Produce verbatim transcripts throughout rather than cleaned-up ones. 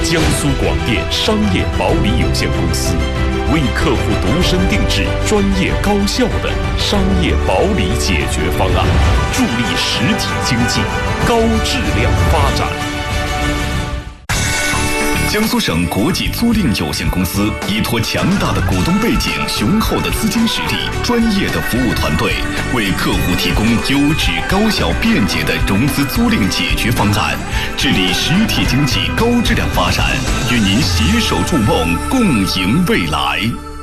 江苏广电商业保理有限公司，为客户度身定制、专业高效的商业保理解决方案，助力实体经济高质量发展。 江苏省国际租赁有限公司依托强大的股东背景、雄厚的资金实力、专业的服务团队，为客户提供优质、高效、便捷的融资租赁解决方案，致力实体经济高质量发展，与您携手筑梦，共赢未来。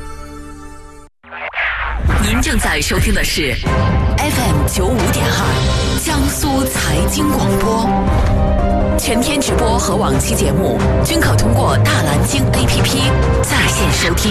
您正在收听的是 F M 九五点二江苏财经广播。全天直播和往期节目均可通过大蓝鲸 A P P 在线收听。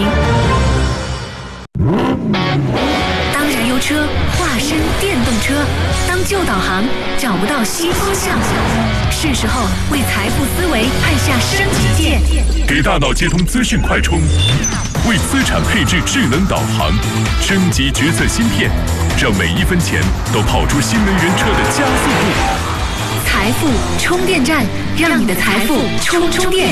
当燃油车化身电动车，当旧导航找不到新方向，是时候为财富思维按下升级键， 给大脑接通资讯快充，为资产配置智能导航，升级决策芯片，让每一分钱都跑出新能源车的加速度。 财富充电站，让你的财富充充电。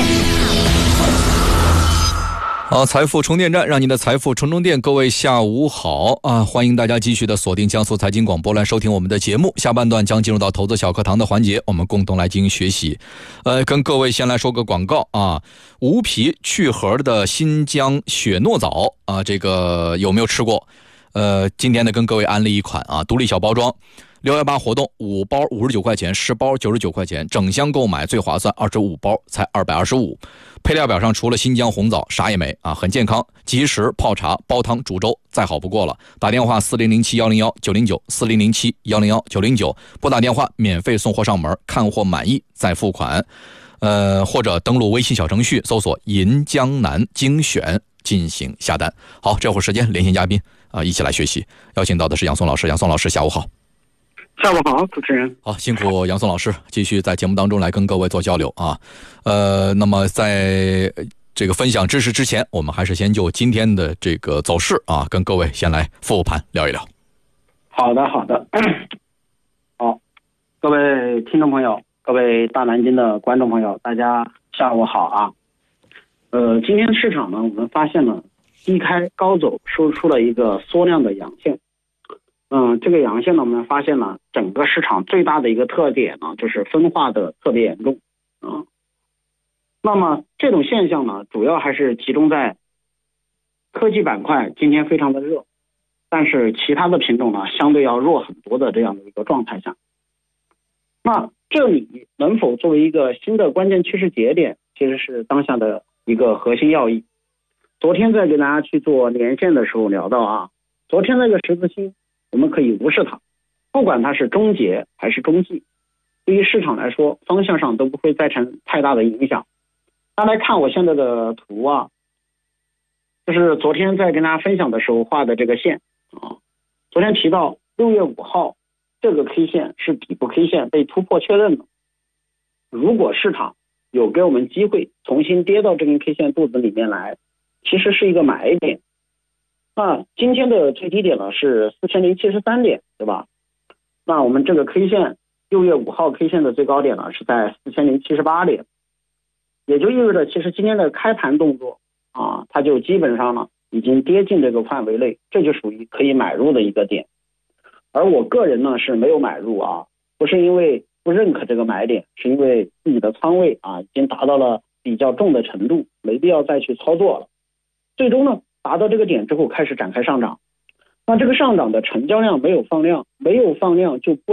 好，财富充电站，让你的财富充充电。各位下午好啊！欢迎大家继续的锁定江苏财经广播来收听我们的节目。下半段将进入到投资小课堂的环节，我们共同来进行学习。呃，跟各位先来说个广告啊，无皮去核的新疆雪糯枣啊，这个有没有吃过？呃，今天呢跟各位安利一款啊，独立小包装。六一八活动，五包五十九块钱，十包九十九块钱，整箱购买最划算，二十五包才二百二十五。配料表上除了新疆红枣啥也没啊，很健康，即食泡茶、煲汤、煮粥，再好不过了。打电话四零零七幺零幺九零九，四零零七幺零幺九零九，拨打电话免费送货上门，看货满意再付款。呃，或者登录微信小程序搜索银江南精选进行下单。好，这会儿时间连线嘉宾啊、呃，一起来学习。邀请到的是杨松老师，杨松老师下午好。 下午好，主持人。 好，辛苦杨松老师，继续在节目当中来跟各位做交流啊。呃，那么在这个分享知识之前，我们还是先就今天的这个走势啊，跟各位先来复盘聊一聊。 好的，好的。好，各位听众朋友，各位大南京的观众朋友，大家下午好啊。呃，今天市场呢，我们发现了低开高走，收出了一个缩量的阳线。嗯，这个阳线呢，我们发现了整个市场最大的一个特点呢，就是分化的特别严重啊。那么这种现象呢，主要还是集中在科技板块，今天非常的热，但是其他的品种呢，相对要弱很多的这样的一个状态下。那这里能否作为一个新的关键趋势节点，其实是当下的一个核心要义。昨天在给大家去做连线的时候聊到啊，昨天那个十字星，我们可以无视它，不管它是终结还是中继，对于市场来说方向上都不会造成太大的影响。大家来看我现在的图啊，就是昨天在跟大家分享的时候画的这个线啊。昨天提到六月五号这个 K 线是底部 K 线被突破确认了，如果市场有给我们机会重新跌到这根 K 线肚子里面来，其实是一个买点。那今天的最低点呢是四千零七十三点，对吧？那我们这个 K 线六月五号 K 线的最高点呢是在四千零七十八点，也就意味着其实今天的开盘动作啊，它就基本上呢已经跌进这个范围内，这就属于可以买入的一个点。而我个人呢是没有买入啊，不是因为不认可这个买点，是因为自己的仓位啊已经达到了比较重的程度，没必要再去操作了。最终呢达到这个点之后开始展开上涨，那这个上涨的成交量没有放量，没有放量就不